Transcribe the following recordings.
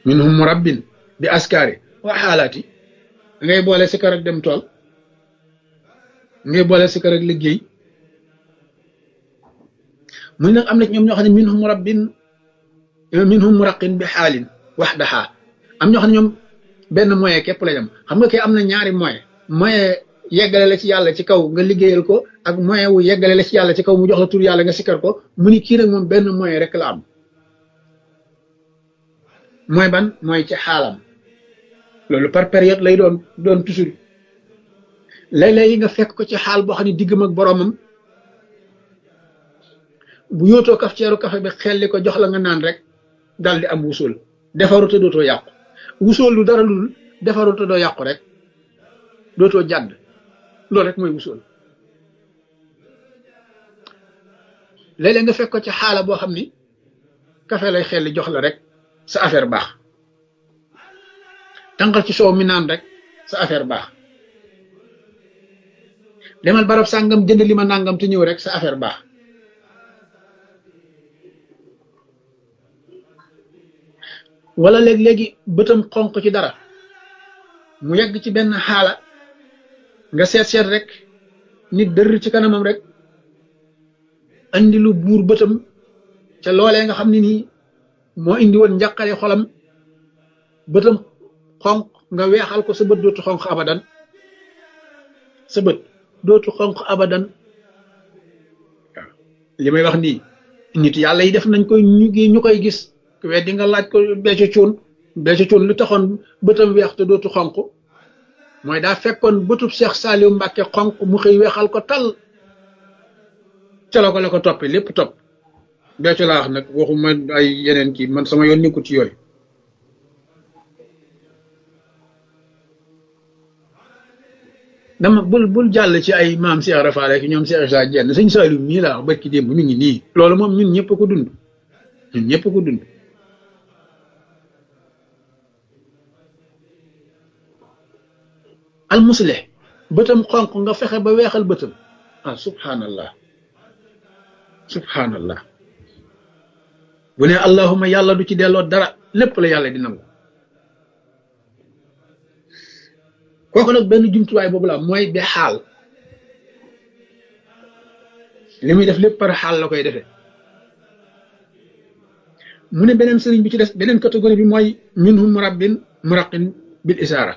minhum murabbin bi askari wa xaalaati ngay boole sikar ak dem tool ngay boole sikar ak liggéey muy nag am na ci ñoom ñoo xam ne minhum murabbin minhum muraqin bi xaalin waxdaha am ñoo xam ne ñoom benn moyen képp la dem xam nga kay am na ñaari moyen yeggale la ci yàlla ci kaw nga liggéeyal ko ak moyen wu yeggale la ci yàlla ci kaw mu jox la tur yàlla nga sikkar ko mu ni kii nag moom benn moyen rek la am mooy ban mooy ci xaalam loolu par période lay doon toujours léeg-léeg yi nga fekk ko ci xaal boo xam ne diggam ak boromam bu yootoo kaf ceeru kafe bi xelli ko jox la nga naan rek dal di am wusul defaru te dootoo yàqu wusul lu dara lul defaru te doo yàqu rek dootoo jàdd loolu rek mooy wusul léeg-léeg nga fekk ko ci xaala boo xam ni kafe lay xelli jox la rek sa affaire baax tànqal ci soow mi naan rek sa affaire baax demal barab sàngam jënd li ma nàngam te ñëw rek sa affaire baax wala léeg-léegi bëtam xonq ci dara mu yegg ci benn xaala nga seet rek nit dër ci kanamam rek andi lu buur bëtam ca loolee nga xam ne nii moo indi woon njàqare xolam bëtam xonq nga weexal ko sa bët dootu xonq abadan sa bët dootu xonq abadan waaw li may wax nii nit yàlla yi def nañ koy ñu koy gis weddi nga laaj ko becco cuun lu taxoon bëtam weex te dootu xonq mooy daa fekkoon bëtub Cheikh Saliou Mbacke xonq mu xëy weexal ko tal ca la ko toppee lépp topp becco laa wax nag waxuma ay yeneen kii man sama yoon nekkul ci yooyu dama bul jàll ci ay maam Cheikh Rafaale ki ñoom Cheikh Issa Diène sëñ Saliou mii laa wax barki démb mi ngi nii loolu moom ñun ñëpp ko dund almuslih bëtam xonq nga fexe ba weexal bëtam subhanallah bu ne allahuma yàlla du ci delloo dara lépp la yàlla di nangu kooku nag benn jumtuwaay boobu la mooy be xaal li muy def lépp par xaal la koy defee mu ne beneen sëriñ bi ci des beneen catégorie bi mooy minhum murabbin muraqin bil isaara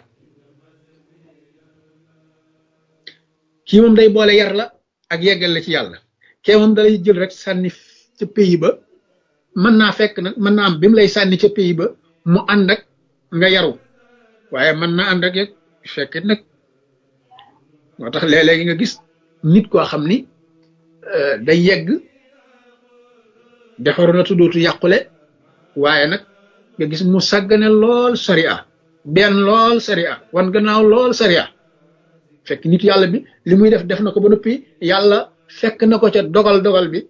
kii moom day boole yar la ak yeggal la ci yàlla kee moom dalay jël rek sànni ca pays ba mën naa fekk nag mën naa am bi mu lay sànni ca pays ba mu ànd ak nga yaru waaye mën naa ànd ak fekk nag moo tax léeg-léegi nga gis nit koo xam ni day yegg defaru na tuddootu yàqule waaye nag nga gis mu sàggane lool sariya benn lool sariya wan gannaaw lool sariya fekk nit yàlla bi li muy def na ko ba noppi yàlla fekk na ko ca dogal bi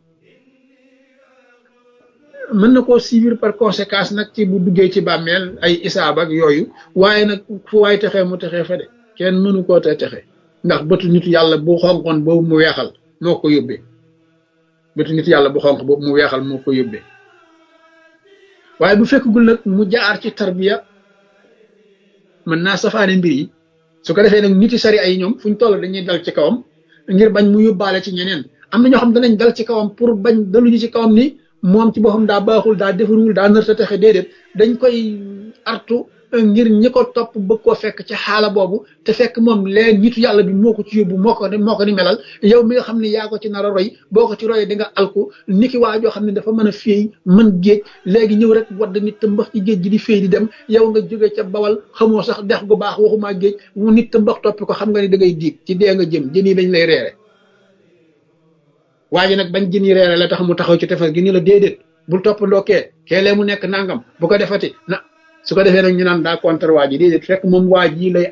mën na koo suivre par conséquence nag ci bu duggee ci bàmmeel ay isaab ak yooyu waaye nag fu waay texee mu texee fa de kenn mënu koo texe ndax bëtu nit yàlla bu xonqoon boobu mu weexal moo ko yóbbee bëtu nit yàlla bu xonq boobu mu weexal moo ko yóbbee waaye bu fekkagul nag mu jaar ci tarbiya mën naa safaane mbir yi su ko defee nag niti sari ay ñoom fuñ toll dañuy dal ci kawam ngir bañ mu yóbbaale ci ñeneen am na ñoo xam danañ dal ci kawam pour bañ daluñu ci kawam ni moom ci boppam daa baaxul daa defarul daa nërta texe déedéet dañ koy artu ngir ñi ko topp bëgg koo fekk ci xaala boobu te fekk moom leen nitu yàlla bi moo ko ci yóbbu moo ko ni melal yow mi nga xam ne yaa ko ci nar a roy boo ko ci royee di nga alku niki waa joo xam ne dafa mën a féey mën géej léegi ñëw rek wadd nit te mbax ci géej gi di féey di dem yow nga jóge ca bawal xamoo sax dex gu baax waxumaa géej mu nit te mbax toppi ko xam nga ni da ngay diig ci dee nga jëm jën yi dañ lay reere waa ji nag bañ jën yi reere la tax mu taxaw ci tefes gi ni la déedéet bul toppandoo kee lee mu nekk nangam bu ko defati na su ko defee nag ñu naan daa contre waa ji déedéet fekk moom waa ji lay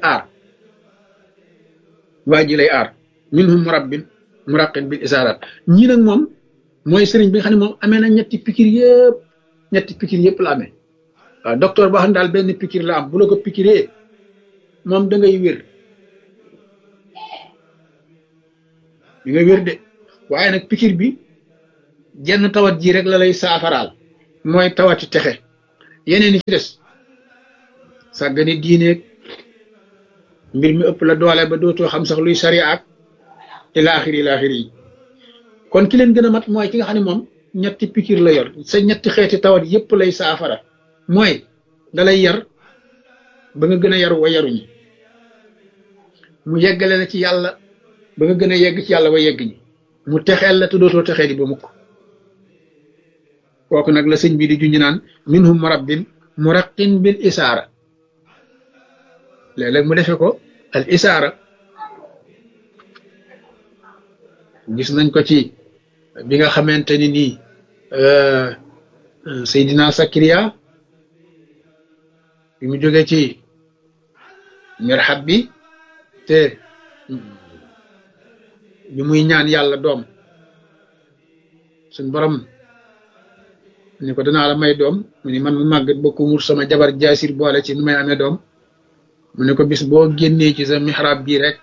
aar minhum murabbin muraqin bil isaarat ñii nag moom mooy sëriñ bi nga xam ne moom amee na ñetti pikir yëpp la amee waaw docteur boo xam ne daal benn pikir la am bu la ko pikiree moom da ngay wér de waaye nag pikir bi jenn tawat ji rek la lay saafaraal mooy tawati texe yeneen yi ci des sàggane diineeg mbir mi ëpp la doole ba dootoo xam sax luy sariya ak ilaaxiri yi kon ki leen gën a mat mooy ki nga xam ne moom ñetti pikir la yor sa ñetti xeeti tawat yépp lay saafara mooy dalay yar ba nga gën a yaru wa yaruñi mu yeggale la ci yàlla ba nga gën a yegg ci yàlla wa yegg ñi mu texeel la te dootoo texee di ba mukk kooku nag la sëñ bi di junj naan minhum murabbin muraqin bil isaara léeg-léeg mu defe ko al isaara gis nañ ko ci bi nga xamante ni nii Seydina Sakariya bi mu jógee ci mirxab bi te bi muy ñaan yàlla doom suñ borom ni ko danaa la may doom mu ni man mu màggat bokku mur sama jabar jaasir boole ci nu may amee doom mu ne ko bis boo génnee ci sa mihrab bii rek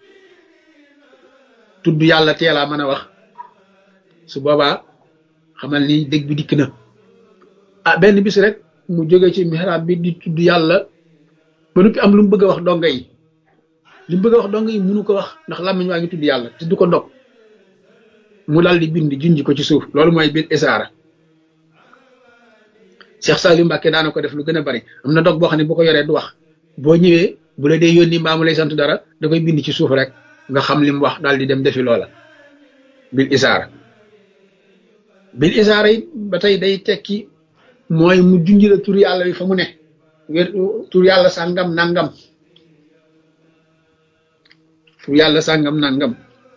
tudd yàlla teelaa mën a wax su boobaa xamal ni dégg bi dikk na ah benn bis rek mu jóge ci mihrab bi di tudd yàlla ba noppi am lu mu bëgg a wax donga yi li mu bëgg a wax donga yi munu ko wax ndax làmmiñ waa ngi tudd yàlla te du ko dog mu dal di bind junj ko ci suuf loolu mooy bil isaara Cheikh Saliou Mbacké daana ko def lu gën a bari am na dog boo xam ne bu ko yoree du wax boo ñëwee bu la dee yónni mbaa mu lay sant dara da koy bind ci suuf rek nga xam li mu wax daal di dem defi loola bil isaara yi ba tey day tekki mooy mu junj la tur yàlla wi fa mu ne wér tur yàlla sàngam nangam tur yàlla sàngam nangam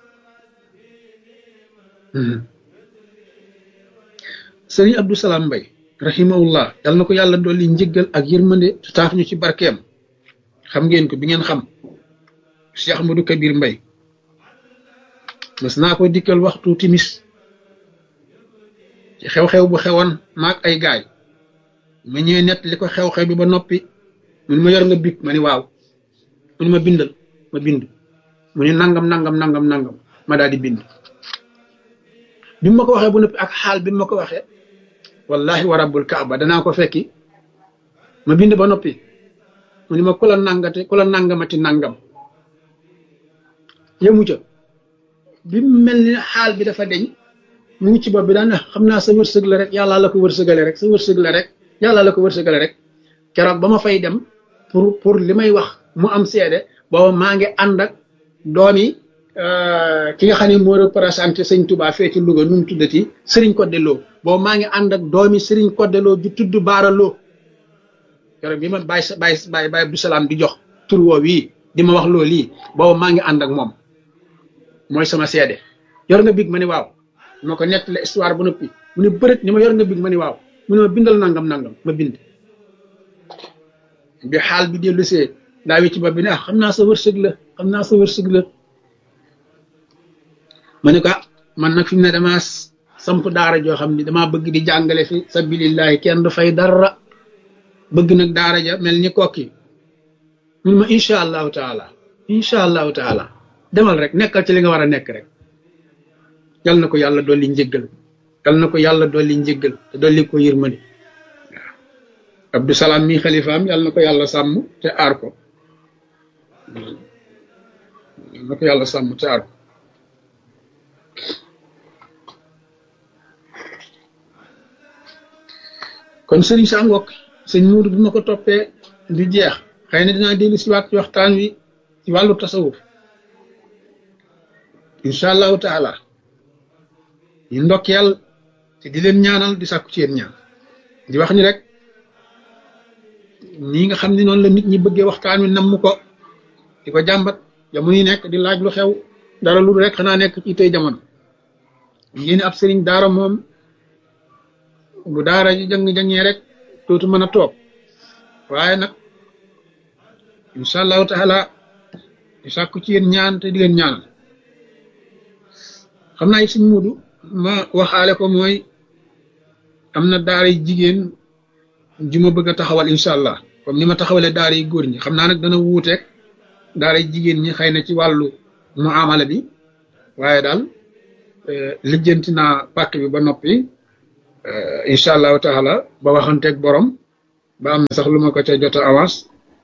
sëriñ Abdou Salam Mbay rahimahullah yal na ko yàlla dolli njëggal ak yërmande te taaf ñu ci barkeem xam ngeen ko bi ngeen xam Cheikh Ahmadou Kabir Mbay mas naa ko dikkal waxtu timis ci xew-xew bu xewoon maag ay gaay ma ñëwee nett li ko xew-xew bi ba noppi mu ni ma yor nga big ma ni waaw mu ni ma bindal ma bind mu ni nangam ma daal di bind bi ma ko waxee bu noppi ak xaal bi ma ko waxee wallahi wa rabbul kaaba danaa ko fekki ma bind ba noppi mu ni ma ku la nangamati nangam yëmu ca bi mel ni xaal bi dafa deñ mu ngi ci bopp bi daan xam naa sa wërsëg la rek yàlla la ko wërsëgale rek sa wërsëg la rek yàlla la ko wërsëgale rek keroog ba ma fay dem pour li may wax mu am seede booba maa ngi ànd ak doomi ki nga xam ne moo représenté sëñ Touba fee ci Louga nu mu tuddati Serigne Codé Lo booba maa ngi ànd ak doomi Serigne Codé Lo ju tudd Baara Lo keroog bi ma Baye Abdou Salam di jox tur woo wii di ma wax loolu lii booba maa ngi ànd ak moom mooy sama seede yor nga big ma ni waaw ma ko nett la histoire bu noppi mu ne bërët ni ma yor nga big ma ni waaw mu ne ma bindal nangam ma bind bi xaal bi dellu see daa wi ci bopp bi ne xam naa sa wërsëg la ma ne ko man nag fi mu ne damaa samp daara joo xam ni damaa bëgg di jàngale fi sabilillahi kenn du fay dara bëgg nag daara ja mel ni kokki mu ne ma incha allahu taala demal rek nekkal ci li nga war a nekk rek yal na ko yàlla dolli njëggal te dolli ko yërmande waaw Abdou Salam mi xalifaam yal na ko yàlla sàmm te aar ko kon sëriñ sa ngokk sëñ Muudu bi ma ko toppee du jeex xëy na dinaa dellu si waat ci waxtaan wi ci wàllu tasawuf incha allahu taala ñu ndokkeel te di leen ñaanal di sàkku ci yéen ñaan di wax ni rek nii nga xam ne noonu la nit ñi bëggee waxtaan wi namm ko di ko jàmbat jamono yi nekk di laaj lu xew dara lu rek xanaa nekk ci tey jamono ngeen ab sëriñ daara moom bu daara ji jàng-jàngee rek dootu mën a toog waaye nag incha allahu taala di sàkku ci yéen ñaan te di leen ñaanal xam naa Sëñ Muudu ma waxaale ko mooy am na daara yi jigéen ju ma bëgg a taxawal incha allah comme ni ma taxawalee daara yi góor ñi xam naa nag dana wuuteeg daara yi jigéen ñi xëy na ci wàllu muamala bi waaye daal lijjanti naa pàkk bi ba noppi incha allahu taala ba waxanteeg borom ba am na sax lu ma ko ca jot a avance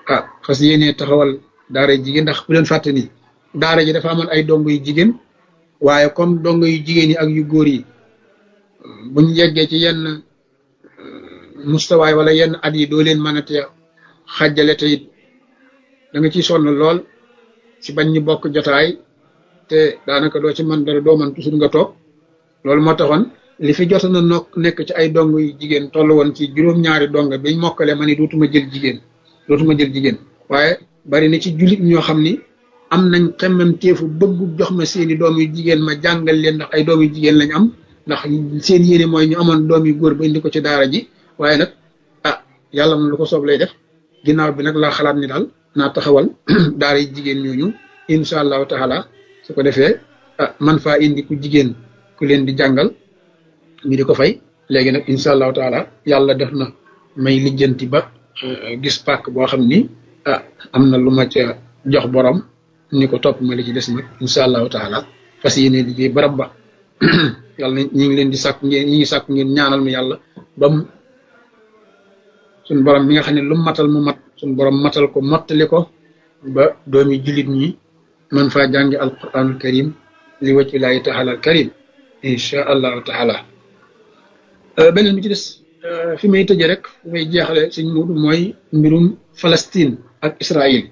fas yéenee taxawal daara jigéen ndax bu leen fàtte ni daara ji dafa amoon ay dongo yu jigéen waaye comme dongo yu jigéen yi ak yu góor yi buñ yeggee ci yenn mustawaay wala yenn at yi doo leen mën a te xàjjale te it da nga ciy sonn lool ci bañ ñu bokk jotaay te daanaka doo ci mën dara doo mën toujours nga toog loolu moo taxoon li fi jot na nekk ci ay dong yu jigéen toll woon ci juróom-ñaari dong biñ mokkale ma ni dootuma jël jigéen waaye bari na ci jullit ñoo xam ni am nañ xemmem teefu bëggu jox ma seeni doom yu jigéen ma jàngal leen ndax ay doom yu jigéen lañ am ndax seen yéene mooy ñu amoon doom yu góor ba indi ko ci daara ji waaye nag yàlla moom lu ko soob lay def ginnaaw bi nag laa xalaat ni daal naa taxawal daara yi jigéen ñooñu incha allahu taala su ko defee man faa indi ku jigéen ku leen di jàngal ñu di ko fay léegi nag incha allahu taala yàlla def na may lijjanti ba gis pàkk boo xam ni am na lu ma ca jox borom ni ko topp ma li ci des nag incha allahu taala fas yéene liggéey barab ba yàlla ñi ngi leen di sàkk ngeen ñi ngi sàkk ngeen ñaanal mi yàlla ba mu suñ borom mi nga xam ne lu matal mu mat suñ borom matal ko mottali ko ba doomi jullit ñi man faa jàngi alquranul karim li wacc illaahi taala al karim incha allahu taala beneen bi ci des fi may tëje rek fi may jeexale suñ muudu mooy mbirum Palestine ak Israël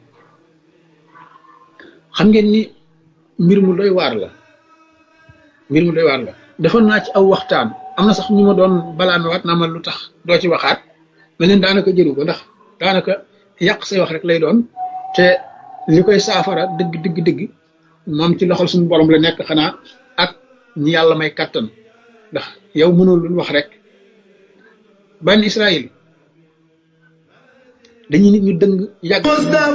xam ngeen ni mbir mu doy waar la defoon naa ci aw waxtaan am na sax ñu ma doon balaame waat naa ma lu tax doo ci waxaat ma leen daanaka jëru ko ndax daanaka yàq say wax rek lay doon te li koy saafara dëgg moom ci loxol suñu borom la nekk xanaa ak ñi yàlla may kàttan ndax yow mënul lu wax rek bani Israël dañuy nit ñu dëng yàgg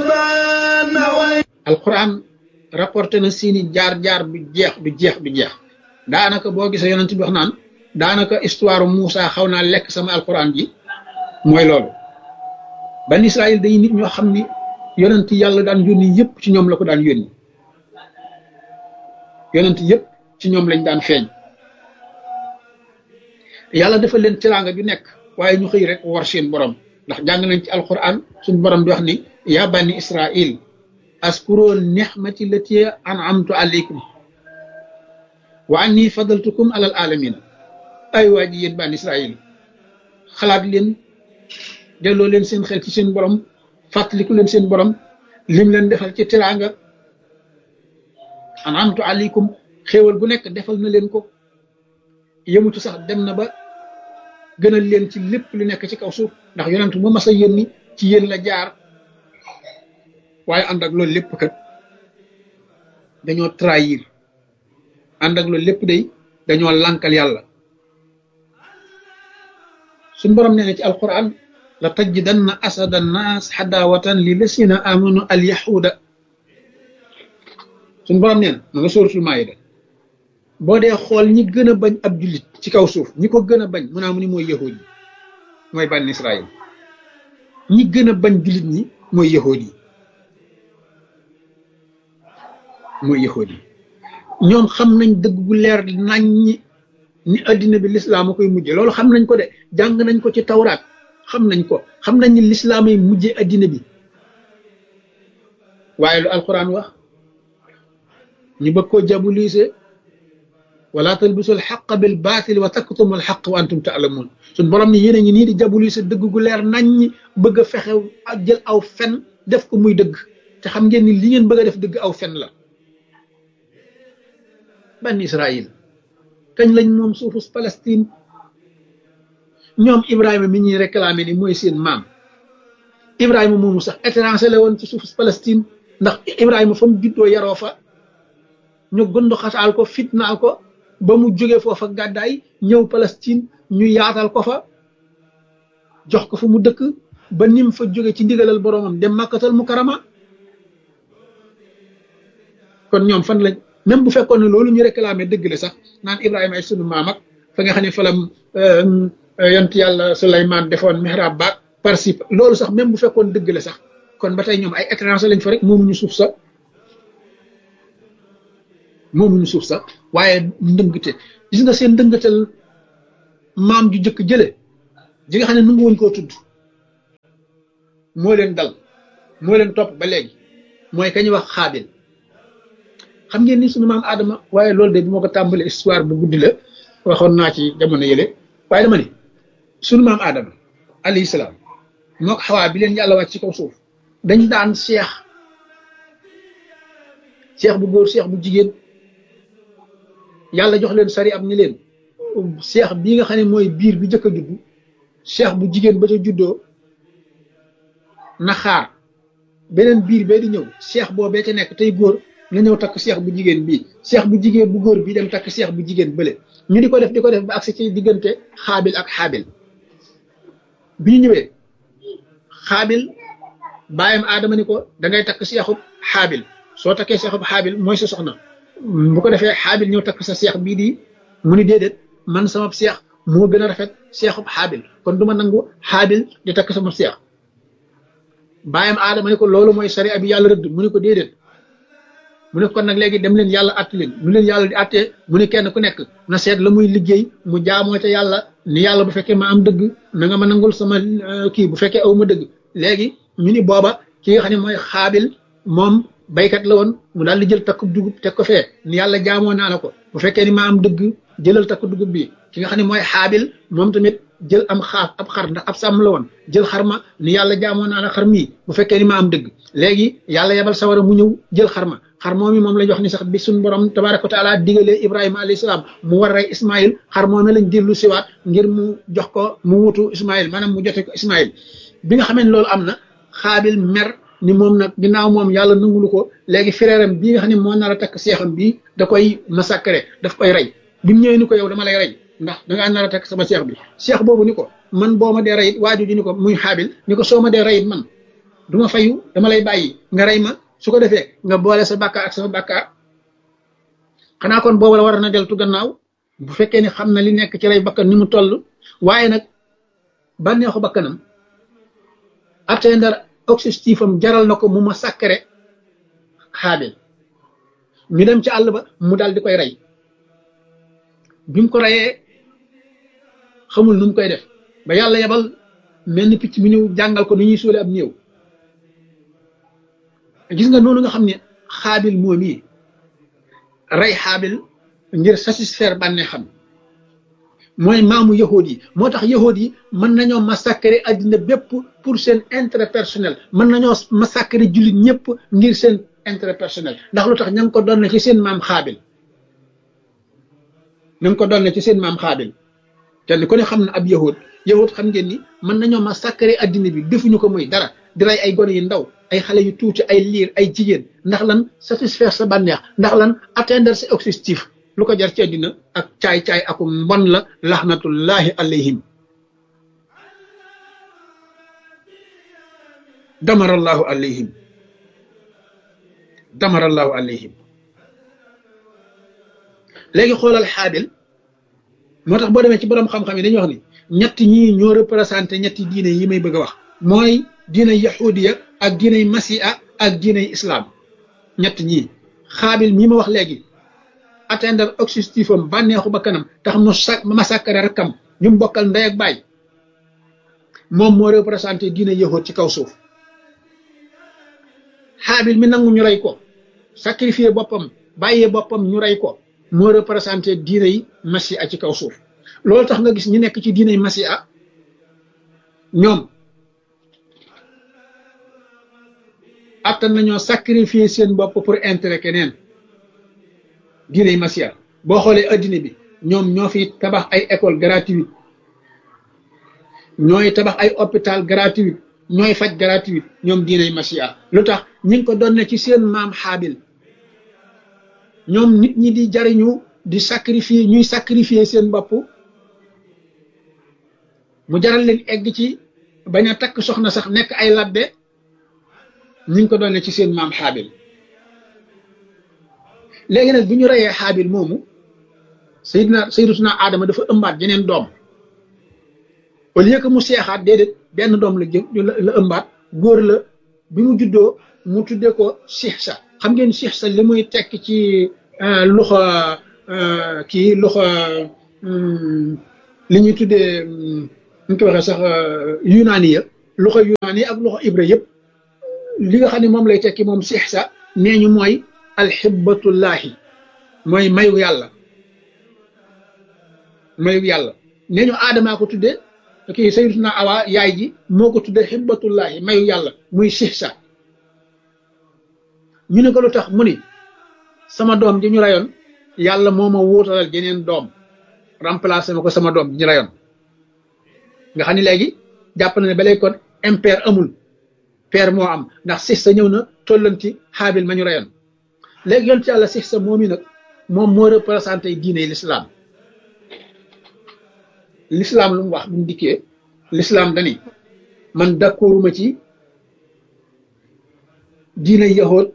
alquran rapporté na seeni jaar du jeex daanaka boo gisee yonent bi wax naan daanaka histoire Moussa xaw naa lekk sama alquran ji mooy loolu bani Israël day nit ñoo xam ni yonent yàlla daan yónni yëpp ci ñoom la ko daan yónni yonent yëpp ci ñoom lañ daan feeñ yàlla dafa leen teraanga ju nekk waaye ñu xëy rek war seen borom ndax jàng nañ ci alquran suñu borom di wax ni yaa bani Israël askuru nixmati lati an'amtu alaykum wa anni fadaltukum alal alamin ay waa ji yéen bani Israël xalaat leen delloo leen seen xel ci seen borom fàttaliku leen seen borom lim leen defal ci teraanga an'amtu alaykum xéewal gu nekk defal na leen ko yëmutu sax dem na ba gënal leen ci lépp lu nekk ci kaw suuf ndax yonent mu mas a yónni ci yéen la jaar waaye ànd ak loolu lépp kat dañoo trahir ànd ak loolu lépp day dañoo lànkal yàlla suñ borom nee na ci alquran la tajidanna asada nnaas xadaawatan li lasina amanu al yahuda suñ borom nee na ma nga sóoratul maayida boo dee xool ñi gën a bañ ab jullit ci kaw suuf ñi ko gën a bañ mu naa mu ni mooy yahuud yi mooy bànn Israël ñi gën a bañ jullit ñi mooy yahuud yi ñoom xam nañ dëgg gu leer nañ ni addina bi lislaam a koy mujje loolu xam nañ ko de jàng nañ ko ci tawraat xam nañ ni lislaam ay mujje addina bi waaye lu alquran wax ñu bëgg koo jabulise wala talbisu alxaqa bil baatil wa taktumu alxaq wa antum taalamun suñ borom ni yéen a ngi nii di jabulise dëgg gu leer nañ bëgg a fexe ak jël aw fen def ko muy dëgg te xam ngeen ni li ngeen bëgg a def dëgg aw fen la bani Israël kañ lañ moom suufus Palestine ñoom Ibrahima mi ñuy réclamé ni mooy seen maam Ibrahima moomu sax étranger la woon ci suufus Palestine ndax Ibrahima fa mu juddoo yaroo fa ñu gënd xataal ko fitnaal ko ba mu jógee foofa gàddaay ñëw Palestine ñu yaatal ko fa jox ko fa mu dëkk ba nim fa jóge ci ndigalal boromam dem Makkatal Mukarrama kon ñoom fan lañ même bu fekkoon ne loolu ñu réclamé dëgg la sax naan Ibrahima ay sunu maam ak fa nga xam ne fa la yont yàlla Suleymaan defoon mihrab baak participe loolu sax même bu fekkoon dëgg la sax kon ba tey ñoom ay étranger lañ fa rek moomuñu suuf sa waaye ndëngte gis nga seen ndëngatal maam ju jëkk jële ji nga xam ne nangu woon koo tudd moo leen dal moo leen topp ba léegi mooy ka ñuy wax xaabil xam ngeen ni suñu maam Adama waaye loolu de bi ma ko tàmbalee histoire bu guddi la waxoon naa ci jamono yële waaye dama ni suñu maam Adama alayhi salaam moo ko xawaa bi leen yàlla wàcc ci kaw suuf dañ daan seex bu góor seex bu jigéen yàlla jox leen sari am ni leen seex bii nga xam ne mooy biir bi njëkk a judd seex bu jigéen ba ca juddoo na xaar beneen biir bee di ñëw seex boobee ca nekk tey góor nga ñëw takk seex bu jigéen bii seex bu jigéen bu góor bii dem takk seex bu jigéen bële ñu di ko def ba agsi ci diggante xaabil ak xaabil bi ñu ñëwee xaabil bàyyam aadama ni ko da ngay takk seexub xaabil soo takkee seexub xaabil mooy sa soxna bu ko defee xaabil ñëw takk sa seex bii di mu ni déedéet man sama seex moo gën a rafet seexub xaabil kon du ma nangu xaabil di takk sama seex bàyyam aadama ni ko loolu mooy sariya bi yàlla rëdd mu ni ko déedéet mu ne kon nag léegi dem leen yàlla àtt leen nu leen yàlla di àttee mu ne kenn ku nekk na seet la muy liggéey mu jaamoo ca yàlla ni yàlla bu fekkee ma am dëgg na nga ma nangul sama kii bu fekkee aw ma dëgg léegi ñu ni booba ki nga xam ne mooy xaabil moom baykat la woon mu daal di jël takku dugub teg ko fee ni yàlla jaamoo naa la ko bu fekkee ni ma am dëgg jëlal takku dugub bi ki nga xam ne mooy xaabil moom tamit jël am ab xar ndax ab sàmm la woon jël xar ma ni yàlla jaamoo naa la xar mii bu fekkee ni ma am dëgg léegi yàlla yebal sawara mu ñëw jël xar ma xar moom mi moom lañ wax ni sax bi suñu borom tabaraka wa taala digalee Ibrahima alayhi salaam mu war rey Ismaïl xar moom lañ dellu siwaat ngir mu jox ko mu wutu Ismaïl maanaam mu jote ko Ismaïl bi nga xamee ne loolu am na xaabil mer ni moom nag ginnaaw moom yàlla nangulu ko léegi frèram bii nga xam ne moo nar a takk seexam bii da koy massacrer daf koy rey bi mu ñëwee ni ko yow dama lay rey ndax dangaa nar a takk sama seex bi seex boobu ni ko man boo ma dee reyit waaju ji ni ko muy xaabil ni ko soo ma dee reyit man du ma fayu dama lay bàyyi nga rey ma su ko defee nga boole sa bàkkaar ak sama bàkkaar xanaa kon boobu la war na deltu gannaaw bu fekkee ni xam na li nekk ci rey bakkan ni mu toll waaye nag bànneexu bakkanam atteindre objectif am jaral na ko mu ma sàkkare xaabil ñu dem ci àll ba mu daal di koy rey bi mu ko reyee xamul nu mu koy def ba yàlla yebal mel ni picc mi ñëw jàngal ko nu ñuy suule ab néew gis nga noonu nga xam ne xaabil moom yi rey xaabil ngir satisfaire bànnee xam mooy maamu yahud yi moo tax yahud yi mën nañoo massacrer addina bépp pour seen intérêt personnel mën nañoo massacrer jullit ñëpp ngir seen intérêt personnel ndax lu tax ña ngi ko doon na ci seen maam xaabil ña ngi ko doon na ci seen maam xaabil kenn ku ne xam na ab yahud xam ngeen ni mën nañoo massacrer addina bi defuñu ko muy dara di rey ay gone yu ndaw ay xale yu tuuti ay liir ay jigéen ndax lan satisfaire sa bànneex ndax lan atteindre sa objectif lu ko jar ci àddina ak caay-caay aku mbon la laxnatullahi alayhim damarallahu alayhim léegi xoolal xaabil moo tax boo demee ci borom xam-xam yi dañuy wax ni ñetti ñii ñoo représenté ñetti diine yi may bëgg a wax mooy diine yahudiya ak diiney masiha ak diiney islam ñett ñii xaabil mii ma wax léegi atteindre objectif am bànneexu ba kanam tax mu massacrer rakkam ñu mu bokkal ndey ak baay moom moo représenté diine yahud ci kaw suuf xaabil mi nangu ñu rey ko sacrifier boppam bàyyee boppam ñu rey ko moo représenté diine yi masiha ci kaw suuf loolu tax nga gis ñu nekk ci diine yi masiha ñoom attan nañoo sacrifier seen bopp pour intérêt keneen diine yi masiha boo xoolee addina bi ñoom ñoo fi tabax ay école gratuite ñooy tabax ay hôpital gratuite ñooy faj gratuite ñoom diine yi masiha lu tax ñi ngi ko doon ne ci seen maam xaabil ñoom nit ñi di jariñu di sacrifier ñuy sacrifier seen bopp mu jaral leen egg ci bañ a takk soxna sax nekk ay labbe ñu ngi ko doon ne ci seen maam xaabil léegi nag bi ñu reyee xaabil moomu sayyidatuna Adama dafa ëmbaat jeneen doom au lieu que mu seexaat déedéet benn doom la ëmbaat góor la bi mu juddoo mu tuddee ko Sihsa xam ngeen Sihsa li muy tekk ci loxo kii loxo li ñuy tuddee ñu ko waxee sax yunaani ya loxo yunaani ak loxo ibra yëpp li nga xam ne moom lay tekki moom sixsa nee ñu mooy alxibbatullahi mooy mayu yàlla nee ñu aadamaa ko tuddee kii sayyidatuna Awa yaay ji moo ko tuddee xibbatullahi mayu yàlla muy sixsa ñu ne ko lu tax mu ni sama doom ji ñu rayoon yàlla moo ma wuutalal jeneen doom remplacé ma ko sama doom ji ñu rayoon nga xam ne léegi jàpp na ne ba léegi kon impair amul père moo am ndax sixsa ñëw na tollanti xaabil ma ñu rayoon léegi yoon ci yàlla sixsa moom yi nag moom moo représenté diine l'islam l'islam lu mu wax bu mu dikkee l'islam dani man d'accorduma ci diine yahood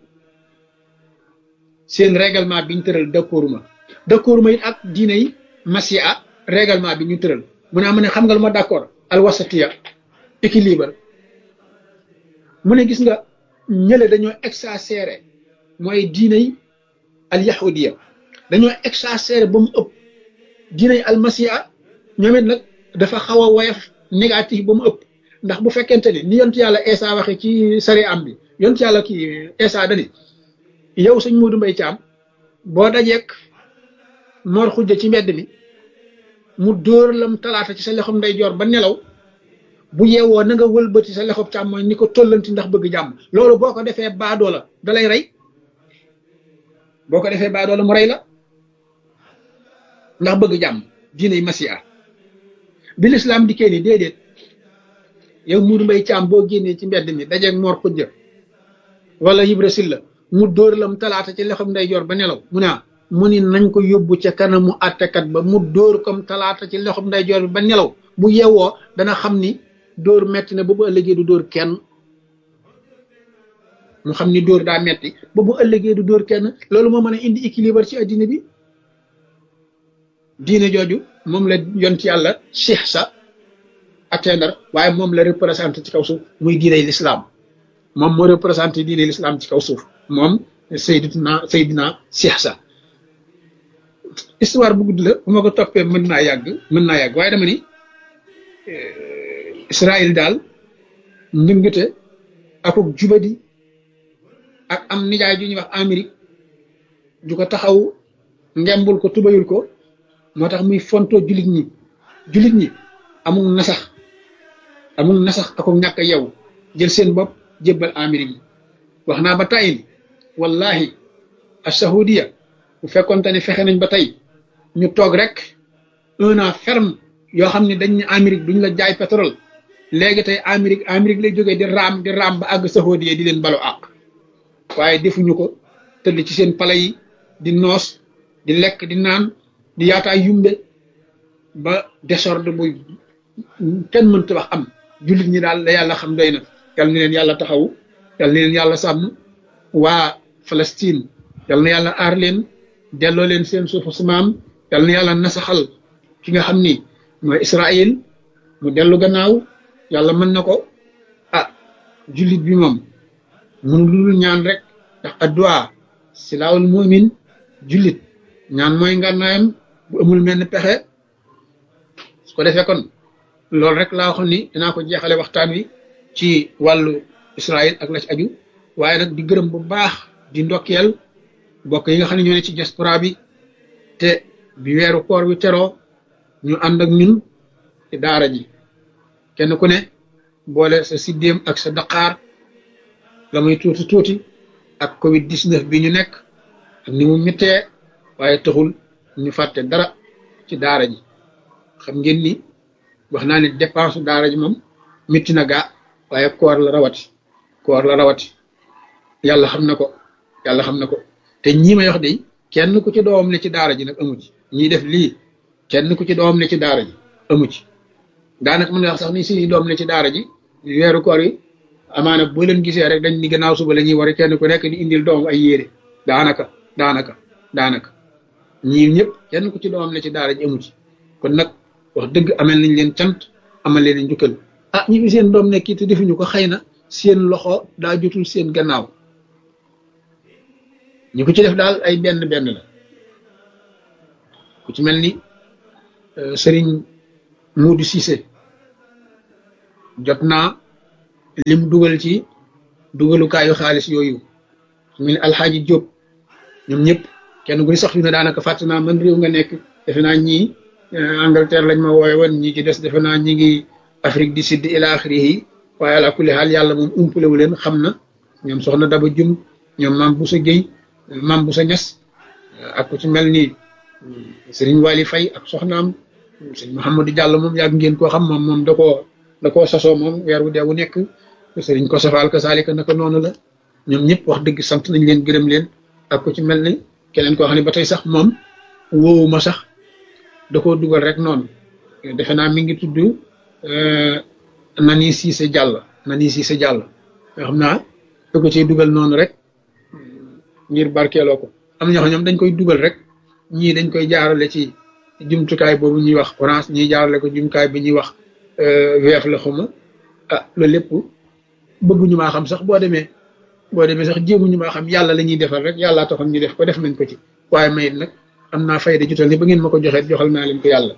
seen règlement bi ñu tëral d'accorduma it ak diine yi masiha règlement bi ñu tëral mu ne ma ne xam nga lu ma d'accord alwasatiya équilibre mu ne gis nga ñële dañoo exagéré mooy diine yi al yahudiya dañoo exagéré ba mu ëpp diine yi al masiha ñoom it nag dafa xaw a woyof négatif ba mu ëpp ndax bu fekkente ni yonent yàlla Isa waxe ci sari am bi yonent yàlla kii Isa dani yow sëñ Modou Mbaye Thiam boo dajeek Mor Xujja ci mbedd mi mu dóor lam talaata ci sa loxoom ndeyjoor ba nelaw bu yeewoo na nga wëlbati sa loxoom càmmooñ ni ko tollanti ndax bëgg jàmm loolu boo ko defee baadoo la da lay rey boo ko defee baadoo la mu rey la ndax bëgg jàmm diine masiha bi lislaam dikkee ni déedéet yow Modou Mbaye Thiam boo génnee ci mbedd mi dajeek Mor Xujja wala Ibra Silla mu dóor lam talaata ci loxoom ndeyjoor ba nelaw mu ni nañ ko yóbbu ca kanamu àttekat ba mu dóor comme talaata ci loxoom ndeyjoor bi ba nelaw bu yeewoo dana xam ni dóor metti na ba bu ëllëgee du dóor kenn mu xam ni dóor daa metti ba bu ëllëgee du dóor kenn loolu moo mën a indi équilibre ci addina bi diine jooju moom la yont yàlla cheikh sa atteindre waaye moom la représenté ci kaw suuf muy diine l'islam moom moo représenté diine l'islam ci kaw suuf moom Seydina cheikh sa histoire bu gudd la bu ma ko toppee mën naa yàgg waaye dama ni Israël daal ndëngate akuk jubadi ak am nijaay ju ñuy wax Amérique ju ko taxaw ngembul ko tubayul ko moo tax muy fonto jullit ñi amul nasax akuk ñàkk yow jël seen bopp jébbal Amérique wax naa ba tey ni wallahi as-Saoudia bu fekkoonte ne fexe nañ ba tey ñu toog rek 1 an ferme yoo xam ne dañ ne Amérique duñ la jaay pétrole léegi tey Amérique lay jógee di raam ba àgg Saoudia di leen balu àq waaye defuñu ko tëdd ci seen pale yi di noos di lekk di naan di yaataay yumbe ba désordre bu kenn mënta wax am jullit ñi daal la yàlla xam doy na yal na leen yàlla taxawu yal na leen yàlla sàmm waa Palestine yal na yàlla aar leen delloo leen seen suufu sumaam yal na yàlla nasaxal ki nga xam ni mooy Israël mu dellu gannaaw yàlla mën na ko jullit bi moom mënu lul ñaan rek ndax addu'a silaahul mu'min jullit ñaan mooy ngànnaayam bu amul menn pexe su ko defee kon loolu rek laa waxoon ni dinaa ko jeexale waxtaan wi ci wàllu Israël ak la ci aju waaye nag di gërëm bu baax di ndokkeel mbokk yi nga xam ne ñoo ne ci diaspora bi te bi weeru koor wi teroo ñu ànd ak ñun ci daara ji kenn ku ne boole sa siddéem ak sa daqaar la muy tuuti ak Covid 19 bi ñu nekk ak ni mu méttee waaye taxul ñu fàtte dara ci daara ji xam ngeen ni wax naa ne dépense daara ji moom métti na gaa waaye koor la rawati yàlla xam na ko te ñii may wax de kenn ku ci doomam ne ci daara ji nag amu ci ñii def lii kenn ku ci doomam ne ci daara ji amu ci daanaka mën nga wax sax ni suñu doom ne ci daara ji weeru koor yi amaana boo leen gisee rek dañ ni gannaaw suba la ñuy war kenn ku nekk di indil doom ay yére daanaka ñii ñëpp kenn ku ci doomam ne ci daara ji amu ci kon nag wax dëgg amel nañ leen cant amal leen njukkal ñi fi seen doom nekk te defuñu ko xëy na seen loxo daa jotul seen gannaaw ñi ko ci def daal ay benn la ku ci mel ni Serigne Modou Cissé jot naa lim dugal ci dugalukaayu xaalis yooyu su mel ni alxaaji Jóob ñoom ñëpp kenn gu sax yu ne daanaka fàtte naa man réew nga nekk defe naa ñii Angleterre lañ ma wooye woon ñii ci des defe naa ñi ngi Afrique du Sud ila axirihi waaye ala kulli xaal yàlla moom umpalewu leen xam na ñoom soxna Daba Jum ñoom maam Boussa Gueye maam Boussa Ñas ak ku ci mel ni Serigne Wali Faye ak soxnaam Serigne Mouhamadou Diallo moom yàgg ngeen koo xam moom da koo sasoo moom weer wu dee wu nekk Serigne ko safaal ka saalika naka noonu la ñoom ñëpp wax dëgg sant nañ leen gërëm leen ak ku ci mel ni keneen koo xam ne ba tey sax moom wóowuma sax da koo dugal rek noonu defe naa mi ngi tudd Nani Cissé Diallo yoo xam naa da ko ciy dugal noonu rek ngir barkeeloo ko am na ñoo xam ñoom dañ koy dugal rek ñii dañ koy jaarale ci jumtukaay boobu ñuy wax Orange ñii jaarale ko jumtukaay bi ñuy wax Wave la xuma loolu lépp bëgguñu maa xam sax boo demee sax jéemuñu maa xam yàlla la ñuy defal rek yàllaa taxoon ñu def ko def nañ ko ci waaye mayit nag am naa fayda jutal ni ba ngeen ma ko joxee joxal naa leen ko yàlla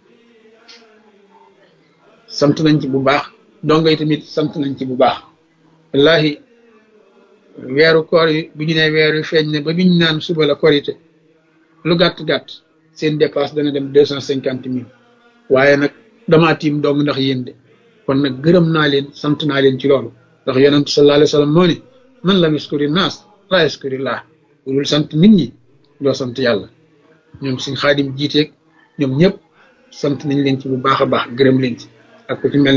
sant nañ ci bu baax donga yi tamit sant nañ ci bu baax wallahi weeru koor yi bu ñu nee weer yu feeñ ne ba biñ naan suba la korité lu gàtt-gàtt seen dépasse dana dem 250 000 waaye nag damaa tiim dong ndax yéen de kon nag gërëm naa leen sant naa leen ci loolu ndax yonent sallallahu alayhi wa sallam moo ne man lam yaskuri naas laa yaskuri llah dul sant nit ñi doo sant yàlla ñoom suñ xaadim jiiteeg ñoom ñëpp sant nañ leen ci bu baax a baax gërëm leen ci ak ku ci mel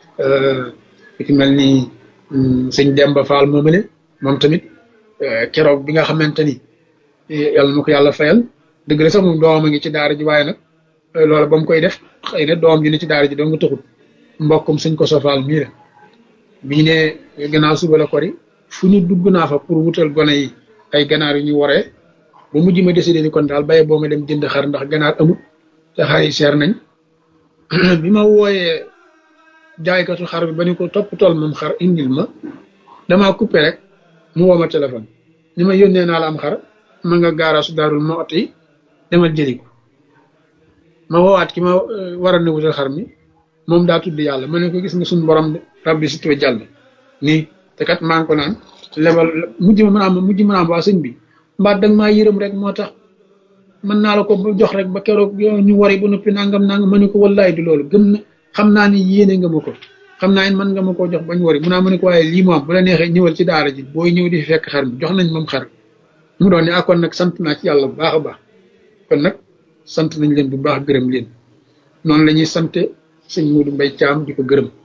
ni sëñ Demba Fall moomale moom tamit keroog bi nga xamante ni yàlla na ko yàlla fayal dëgg la sax moom doomam a ngi ci daara ji waaye nag loolu ba mu koy def xëy na doom ji ne ci daara ji doo nga taxut mbokkum sëñ ko sofaal mii la bii ne gannaaw suba la kori fu ñu dugg naa fa pour wutal gone yi ay ganaar yu ñu waree ba mujj ma décidé ni kon daal baye boo ma dem jënd xar ndax ganaar amut te xar yi seer nañ bi ma wooyee jaaykatu xar bi ba ni ko topp tool moom xar indil ma damaa coupé rek mu woo ma téléphone ni ma yónnee naa la am xar ma nga gaaraasu daarul ma ot yi demal jëli ko ma woowaat ki ma war a ne wutal xar mi moom daa tudd yàlla ma ne ko gis nga suñu borom rabbi si tuwe jàll nii te kat maa ngi ko naan lebal mujj ma mën a waa sëñ bi mbaat danga maa yërëm rek moo tax mën naa la ko jox rek ba keroog ñu wari ba noppi nangam ma ne ko wallaay du loolu gëm na xam naa ni yéene nga ma ko xam naa ni mën nga ma koo jox bañ wari ma ne ko waaye lii moom bu la neexee ñëwal ci daara ji booy ñëw di fi fekk xar mi jox nañ moom xar mu doon ne kon nag sant naa ci yàlla bu baax a baax kon nag sant nañ leen bu baax gërëm leen noonu la ñuy sante sëñ Modou Mbaye Thiam di ko gërëm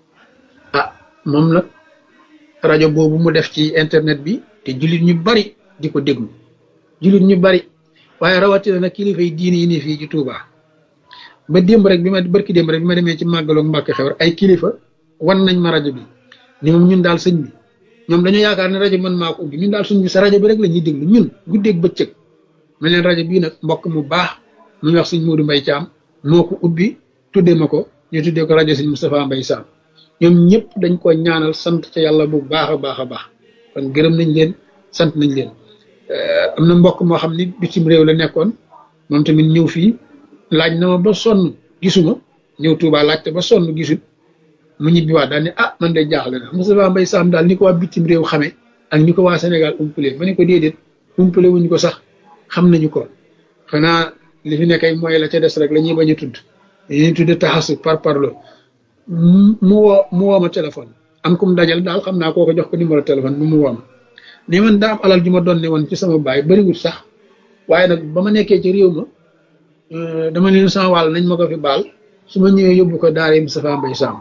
moom nag rajo boobu mu def ci internet bi te jullit ñu bari di ko déglu jullit ñu bari waaye rawatina nag kilifa yi diine yi ne fii ci Touba ba démb rek barki démb rek bi ma demee ci màggaloog Mbàkke Xewar ay kilifa wan nañ ma rajo bi ni moom ñun daal sëñ bi ñoom dañoo yaakaar ne rajo bi man maa ko ubbi ñun daal suñ bi sa rajo bi rek la ñuy déglu ñun guddeeg bëccëg ma leen rajo bii nag mbokk mu baax mu ñu wax sëñ Modou Mbaye Thiam moo ko ubbi tuddee ma ko ñu tuddee ko rajo sëñ Moustapha Mbaye Sam ñoom ñëpp dañ ko ñaanal sant ca yàlla bu baax a baax a baax kon gërëm nañ leen sant nañ leen am na mbokk moo xam ni bitim réew la nekkoon moom tamit ñëw fii laaj na ma ba sonn gisuma ñëw Touba laajte ba sonn gisul mu ñibbiwaat daal ne man de jaaxle na Moustapha Mbaye Sam daal ni ko waa bitim réew xamee ak ni ko waa Sénégal umpale ma ne ko déedéet umpale wuñ ko sax xam nañu ko xanaa li fi nekkay mooy la ca des rek la ñuy bañ a tudd dañuy tudd taxasu par parlo mu woo ma téléphone am kum dajal daal xam naa kooko jox ko numéro téléphone bi mu woo ma ni man daa am alal ju ma doon ne woon ci sama baay bariwul sax waaye nag ba ma nekkee ci réew ma dama leen sama wàll nañ ma ko fi baal su ma ñëwee yóbbu ko daara Moustapha Mbaye Sam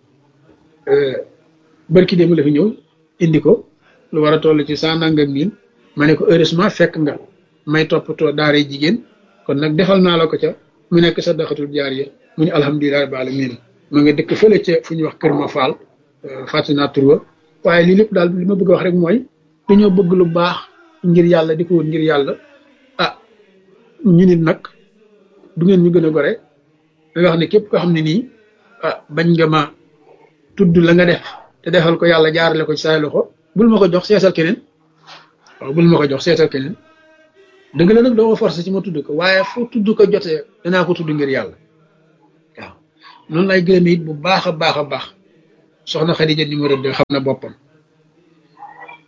barki dem la fi ñëw indi ko lu war a toll ci 100 nangam mille ma ne ko heureusement fekk nga may toppatoo daara jigéen kon nag defal naa la ko ca mu nekk sa daxatul jaariya mu ne alhamdulilah rabbil alamin ma nga dëkk fële ca fu ñuy wax Kër Ma Fall fàtte naa tur wa waaye lii lépp daal li ma bëgg a wax rek mooy dañoo bëgg lu baax ngir yàlla di ko wut ngir yàlla ñu nit nag du ngeen ñu gën a gore da nga wax ne képp ko xam ne nii bañ nga ma tudd la nga def te defal ko yàlla jaarale ko ci say loxo bul ma ko jox seetal keneen waaw bul ma ko jox seetal keneen dëgg la nag doo ma forcé ci ma tudd ko waaye fu tudd ko jotee danaa ko tudd ngir yàlla waaw noonu lay gërëme it bu baax a baax a baax soxna Xadija numéro 2 xam na boppam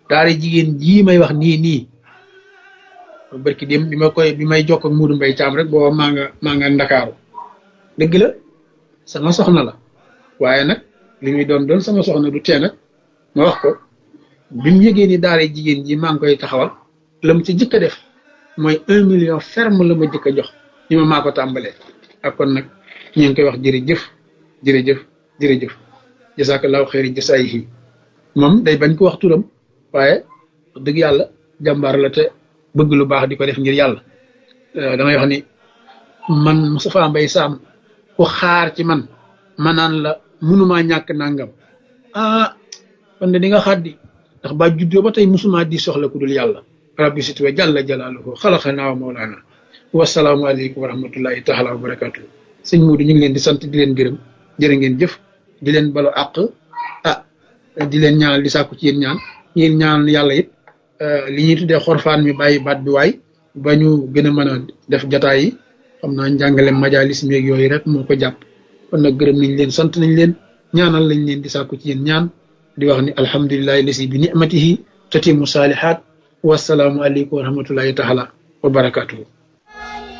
daara jigéen jii may wax nii barki dem bi may jokk ak Muudu Mbay Caam rek booba maa nga Ndakaaru dëgg la sama soxna la waaye nag li muy doon sama soxna du tee nag ma wax ko bi mu yëgee ni daara jigéen ji maa ngi koy taxawal la mu ci jëkk a def mooy 1 million ferme la ma jëkk a jox ni ma maa ko tàmbalee ak kon nag ñu ngi koy wax jërëjëf jazakallahu xayri jasaayihi moom day bañ ko wax turam waaye wax dëgg yàlla jàmbaar la te bëgg lu baax di ko def ngir yàlla damay wax ni man Moustapha Mbaye Sam ku xaar ci man ma naan la mënumaa ñàkk nangam kon de di nga xaddi ndax ba juddoo ba tey musuma di soxla ku dul yàlla rabbi sit wa jalla jalaaluhu xalaqanaa wa mawlaana wasalaamu aleykum wa rahmatullahi taala wa barakatuh sëñ Muudu ñu ngi leen di sant di leen gërëm jërë ngeen jëf di leen balu àq di leen ñaanal di sàkku ci yéen ñaan ngeen ñaanal yàlla it li ñuy tuddee xorfaan mi bàyyi baat bi waay ba ñu gën a mën a def jataay yi xam naa njàngale majalis meeg yooyu rek moo ko jàpp kon nag gërëm nañ leen sant nañ leen ñaanal lañ leen di sàkku ci yéen ñaan di wax ni alhamdulillahi lasi bi ni'matihi tatimu saalihaat wasalaamu aleykum wa rahmatullahi taala wa barakatuhu